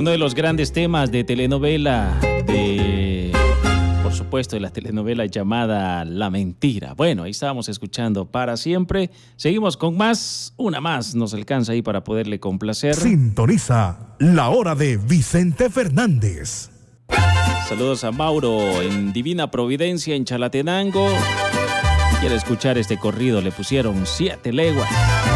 Uno de los grandes temas de telenovela, por supuesto, de la telenovela llamada La Mentira. Bueno, ahí estábamos escuchando Para Siempre. Seguimos con más, una más nos alcanza ahí para poderle complacer. Sintoniza La Hora de Vicente Fernández. Saludos a Mauro en Divina Providencia, en Chalatenango. Quiere escuchar este corrido, le pusieron 7 leguas.